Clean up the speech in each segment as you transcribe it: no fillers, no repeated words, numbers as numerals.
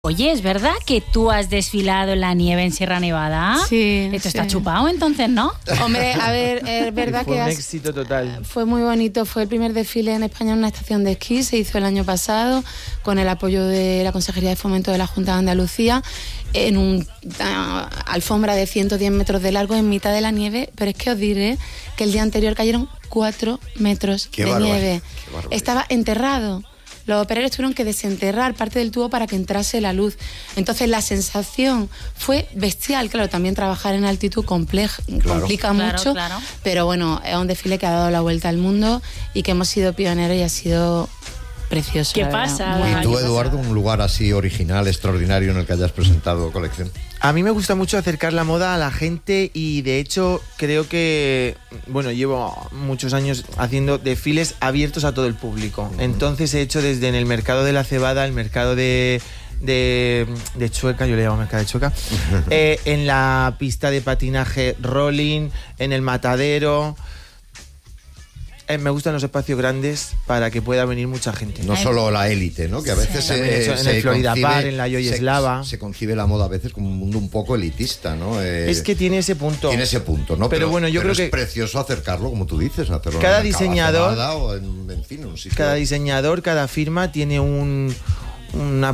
Oye, ¿es verdad que tú has desfilado en la nieve en Sierra Nevada? Sí. Esto está chupado, entonces, ¿no? Hombre, a ver, es verdad fue que... un éxito total. Fue muy bonito, fue el primer desfile en España en una estación de esquí, se hizo el año pasado con el apoyo de la Consejería de Fomento de la Junta de Andalucía en una alfombra de 110 metros de largo en mitad de la nieve, pero es que os diré que el día anterior cayeron 4 metros de nieve. Estaba enterrado. Los operarios tuvieron que desenterrar parte del tubo para que entrase la luz. Entonces la sensación fue bestial. Claro, también trabajar en altitud complica mucho, pero bueno, es un desfile que ha dado la vuelta al mundo y que hemos sido pioneros y ha sido precioso. ¿Qué pasa? ¿Y tú, Eduardo, un lugar así original, extraordinario en el que hayas presentado colección? A mí me gusta mucho acercar la moda a la gente y de hecho creo que, bueno, llevo muchos años haciendo desfiles abiertos a todo el público. Entonces he hecho desde en el mercado de la cebada, el mercado de Chueca, yo le llamo mercado de Chueca, en la pista de patinaje rolling, en el matadero. Me gustan los espacios grandes para que pueda venir mucha gente. No solo la élite, ¿no? Que a veces en el Florida Park, en la Yoyeslava. Se concibe la moda a veces como un mundo un poco elitista, ¿no? Es que tiene ese punto. Tiene ese punto, ¿no? Pero bueno, yo creo que es precioso acercarlo, como tú dices, hacerlo cada en diseñador, o en fin, un sitio. Cada diseñador, cada firma tiene una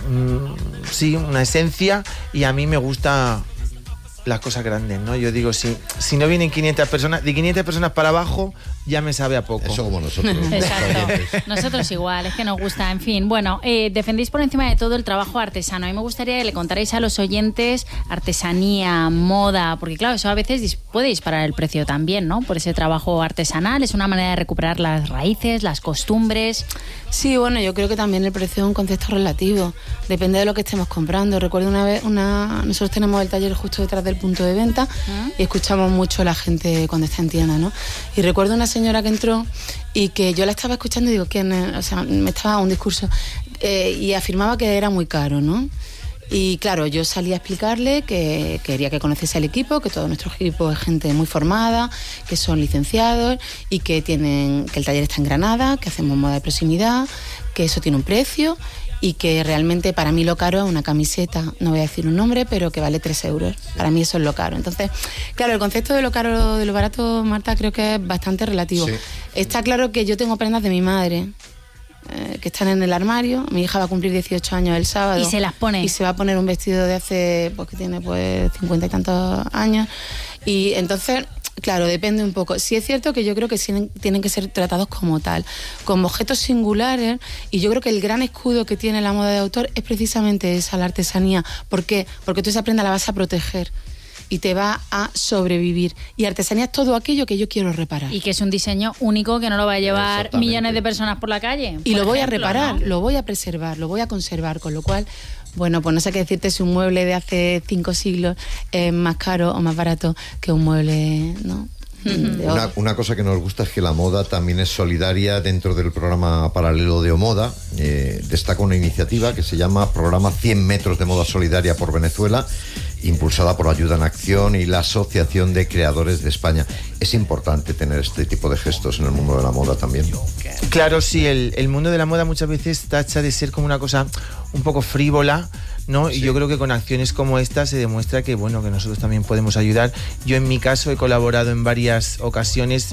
esencia y a mí me gusta las cosas grandes, ¿no? Yo digo, si no vienen 500 personas, de 500 personas para abajo ya me sabe a poco. Eso como nosotros. Exacto. Nosotros igual, es que nos gusta. En fin, bueno, defendéis por encima de todo el trabajo artesano. A mí me gustaría que le contarais a los oyentes artesanía, moda, porque claro, eso a veces puede disparar el precio también, ¿no? Por ese trabajo artesanal, es una manera de recuperar las raíces, las costumbres. Sí, bueno, yo creo que también el precio es un concepto relativo. Depende de lo que estemos comprando. Recuerdo una vez, nosotros tenemos el taller justo detrás del punto de venta y escuchamos mucho a la gente cuando está en tienda, ¿no? Y recuerdo una señora que entró y que yo la estaba escuchando y digo, ¿quién es? O sea, me estaba dando un discurso y afirmaba que era muy caro, ¿no? Y claro, yo salí a explicarle que quería que conociese el equipo, que todo nuestro equipo es gente muy formada, que son licenciados y que el taller está en Granada, que hacemos moda de proximidad, que eso tiene un precio y que realmente para mí lo caro es una camiseta, no voy a decir un nombre, pero que vale 3 euros. Para mí eso es lo caro. Entonces, claro, el concepto de lo caro, de lo barato, Marta, creo que es bastante relativo. Sí. Está claro que yo tengo prendas de mi madre, que están en el armario. Mi hija va a cumplir 18 años el sábado. ¿Y se las pone? Y se va a poner un vestido de hace, pues que tiene 50 y tantos años. Y entonces, claro, depende un poco. Sí es cierto que yo creo que tienen que ser tratados como tal, como objetos singulares, y yo creo que el gran escudo que tiene la moda de autor es precisamente esa, la artesanía. ¿Por qué? Porque tú esa prenda la vas a proteger y te va a sobrevivir. Y artesanía es todo aquello que yo quiero reparar. Y que es un diseño único que no lo va a llevar millones de personas por la calle. Y lo voy a reparar, ¿no? Lo voy a preservar, lo voy a conservar, con lo cual, bueno, pues no sé qué decirte si un mueble de hace 5 siglos es más caro o más barato que un mueble, ¿no? Una cosa que nos gusta es que la moda también es solidaria. Dentro del programa paralelo de Omoda destaca una iniciativa que se llama Programa 100 metros de moda solidaria por Venezuela, impulsada por Ayuda en Acción y la Asociación de Creadores de España. Es importante tener este tipo de gestos en el mundo de la moda también. Claro, sí, el mundo de la moda muchas veces tacha de ser como una cosa un poco frívola, ¿no? Sí. Y yo creo que con acciones como esta se demuestra que, bueno, que nosotros también podemos ayudar. Yo en mi caso he colaborado en varias ocasiones.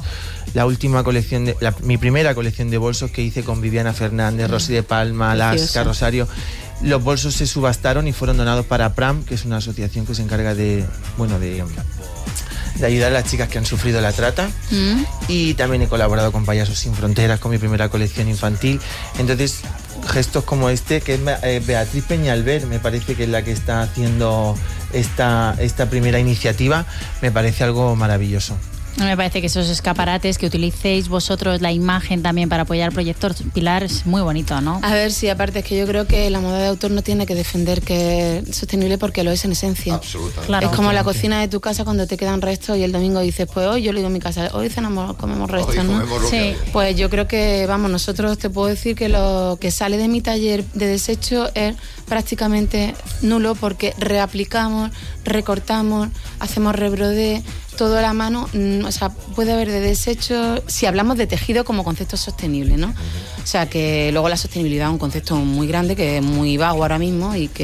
Mi primera colección de bolsos que hice con Viviana Fernández, Rosy de Palma, Lasca, Rosario. Los bolsos se subastaron y fueron donados para PRAM, que es una asociación que se encarga de ayudar a las chicas que han sufrido la trata. Y también he colaborado con Payasos Sin Fronteras, con mi primera colección infantil. Entonces, gestos como este, que es Beatriz Peñalver, me parece que es la que está haciendo esta primera iniciativa, me parece algo maravilloso. Me parece que esos escaparates que utilicéis vosotros, la imagen también para apoyar proyectos, Pilar, es muy bonito, ¿no? A ver, sí, aparte es que yo creo que la moda de autor no tiene que defender que es sostenible porque lo es en esencia. Absolutamente. Claro, es como la cocina de tu casa cuando te quedan restos y el domingo dices, pues hoy yo le digo en mi casa, hoy comemos restos, ¿no? Sí. Pues yo creo que, vamos, nosotros te puedo decir que lo que sale de mi taller de desecho es prácticamente nulo porque reaplicamos, recortamos, hacemos rebrodé, todo a la mano, o sea, puede haber de desechos, si hablamos de tejido como concepto sostenible, ¿no? O sea, que luego la sostenibilidad es un concepto muy grande, que es muy vago ahora mismo y que